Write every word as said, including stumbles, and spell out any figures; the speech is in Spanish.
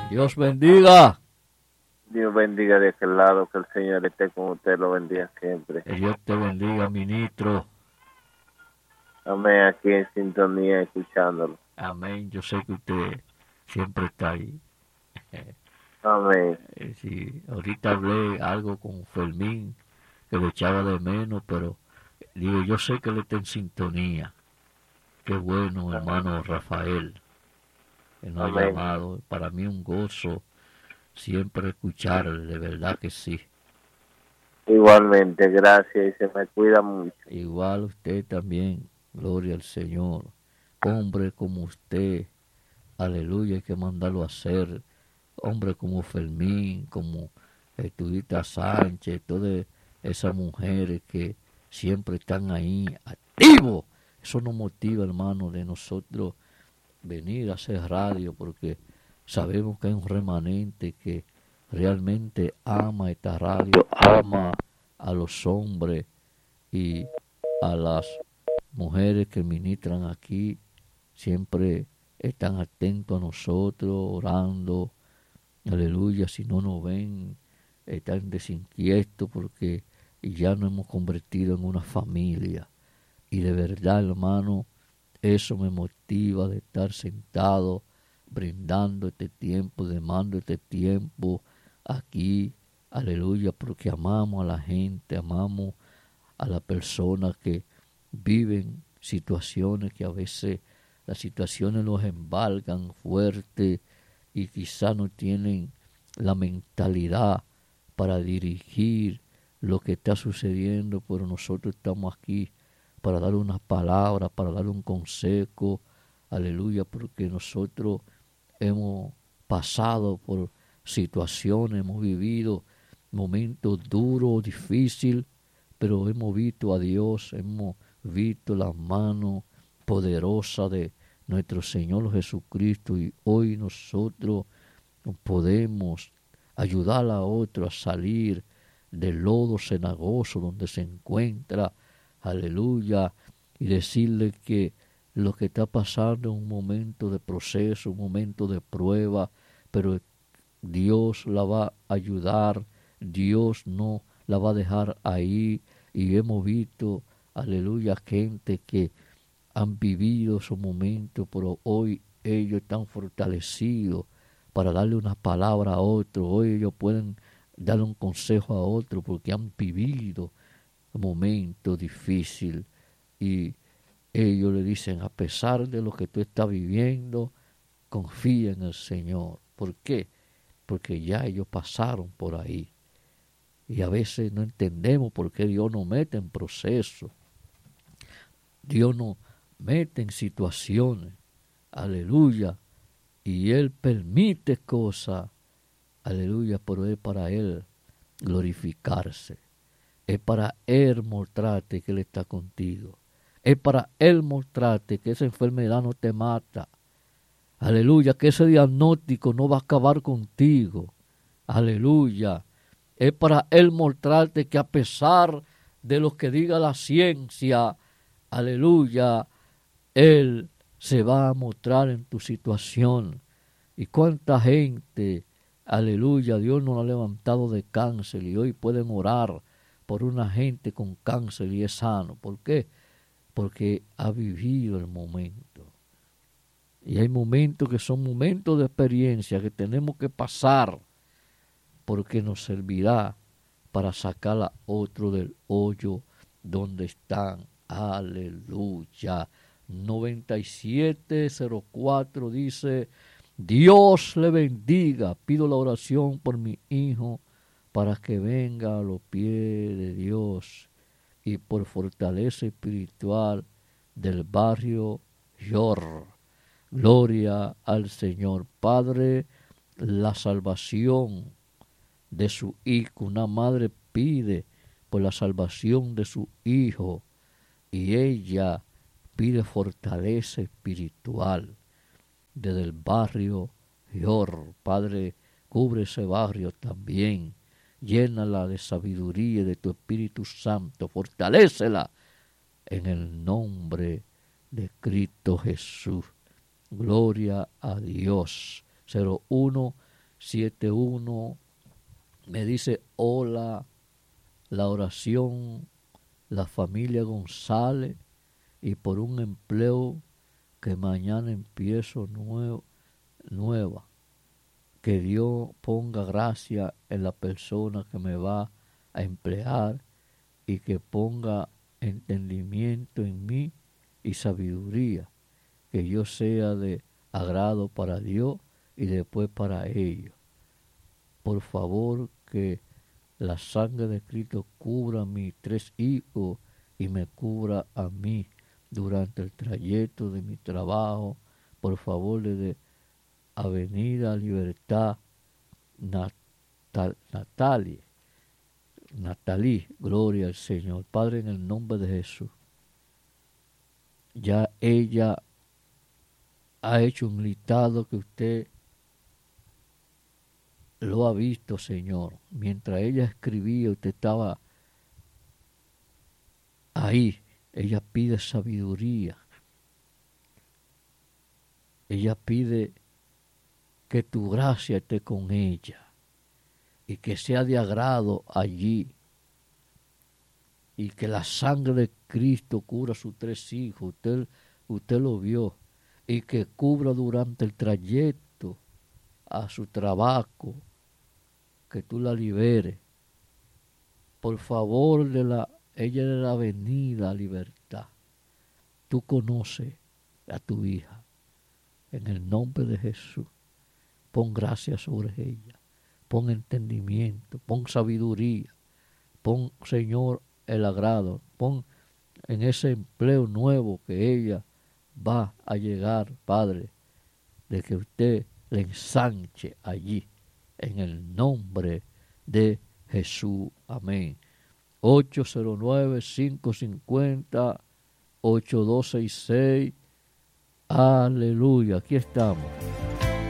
Dios bendiga. Dios bendiga de aquel lado, que el Señor esté con usted, lo bendiga siempre. Que Dios te bendiga, ministro. Amén, aquí en sintonía, escuchándolo. Amén. Yo sé que usted siempre está ahí. Amén. Eh, sí, ahorita hablé algo con Fermín, que lo echaba de menos, pero digo, yo sé que él está en sintonía. Qué bueno, hermano Rafael, que nos ha Amén. llamado. Para mí un gozo siempre escucharle, de verdad que sí. Igualmente, gracias, y se me cuida mucho. Igual usted también, gloria al Señor. Hombre como usted, aleluya, hay que mandarlo a hacer. Hombre como Fermín, como Estudita Sánchez, todas esas mujeres que siempre están ahí activos. Eso nos motiva, hermano, de nosotros venir a hacer radio, porque sabemos que hay un remanente que realmente ama esta radio, ama a los hombres y a las mujeres que ministran aquí, siempre están atentos a nosotros, orando, aleluya. Si no nos ven, están desinquietos porque ya nos hemos convertido en una familia. Y de verdad, hermano, eso me motiva de estar sentado, brindando este tiempo, demando este tiempo aquí, aleluya, porque amamos a la gente, amamos a las personas que viven situaciones que a veces las situaciones los embargan fuerte y quizá no tienen la mentalidad para dirigir lo que está sucediendo, pero nosotros estamos aquí para dar unas palabras, para dar un consejo, aleluya, porque nosotros hemos pasado por situaciones, hemos vivido momentos duros, difíciles, pero hemos visto a Dios, hemos visto la mano poderosa de nuestro Señor Jesucristo, y hoy nosotros podemos ayudar a otro a salir del lodo cenagoso donde se encuentra, aleluya, y decirle que lo que está pasando es un momento de proceso, un momento de prueba, pero Dios la va a ayudar, Dios no la va a dejar ahí. Y hemos visto, aleluya, gente que han vivido esos momentos, pero hoy ellos están fortalecidos para darle una palabra a otro. Hoy ellos pueden darle un consejo a otro porque han vivido momentos difíciles, y ellos le dicen, a pesar de lo que tú estás viviendo, confía en el Señor. ¿Por qué? Porque ya ellos pasaron por ahí. Y a veces no entendemos por qué Dios nos mete en procesos. Dios nos mete en situaciones. Aleluya. Y Él permite cosas. Aleluya. Pero es para Él glorificarse. Es para Él mostrarte que Él está contigo. Es para Él mostrarte que esa enfermedad no te mata. Aleluya. Que ese diagnóstico no va a acabar contigo. Aleluya. Es para Él mostrarte que a pesar de lo que diga la ciencia, aleluya, Él se va a mostrar en tu situación. Y cuánta gente, aleluya, Dios nos ha levantado de cáncer y hoy pueden orar por una gente con cáncer y es sano. ¿Por qué? Porque ha vivido el momento. Y hay momentos que son momentos de experiencia que tenemos que pasar, porque nos servirá para sacar a otro del hoyo donde están. Aleluya. noventa y siete cero cuatro dice, Dios le bendiga. Pido la oración por mi hijo para que venga a los pies de Dios y por fortaleza espiritual del barrio Yor. Gloria al Señor. Padre, la salvación de su hijo, una madre pide por la salvación de su hijo y ella pide fortaleza espiritual desde el barrio Yor. Padre, cubre ese barrio también, llénala de sabiduría y de tu Espíritu Santo, fortalécela en el nombre de Cristo Jesús. Gloria a Dios. cero uno siete uno. Me dice, hola, la oración, la familia González, y por un empleo que mañana empiezo nuevo, nueva. Que Dios ponga gracia en la persona que me va a emplear y que ponga entendimiento en mí y sabiduría, que yo sea de agrado para Dios y después para ellos. Por favor, que la sangre de Cristo cubra a mis tres hijos y me cubra a mí durante el trayecto de mi trabajo. Por favor, desde Avenida Libertad, Natal, Natalie, Natalie, gloria al Señor. Padre, en el nombre de Jesús, ya ella ha hecho un listado que usted lo ha visto, Señor. Mientras ella escribía, usted estaba ahí. Ella pide sabiduría. Ella pide que tu gracia esté con ella y que sea de agrado allí, y que la sangre de Cristo cubra a sus tres hijos. Usted, usted lo vio. Y que cubra durante el trayecto a su trabajo, que tú la liberes. Por favor, de la, ella de la Avenida Libertad, tú conoces a tu hija. En el nombre de Jesús, pon gracia sobre ella, pon entendimiento, pon sabiduría, pon, Señor, el agrado, pon en ese empleo nuevo que ella va a llegar, Padre, de que usted le ensanche allí, en el nombre de Jesús. Amén. ocho cero nueve, cinco cinco cero, ocho dos seis seis. Aleluya, aquí estamos.